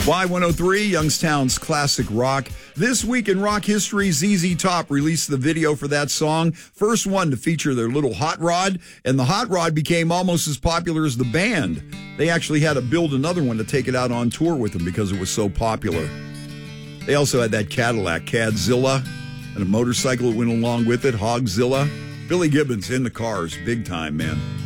Y103, Youngstown's classic rock. This week in rock history, ZZ Top released the video for that song. First one to feature their little hot rod, and the hot rod became almost as popular as the band. They actually had to build another one to take it out on tour with them because it was so popular. They also had that Cadillac, Cadzilla, and a motorcycle that went along with it, Hogzilla. Billy Gibbons in the Cars, big time, man.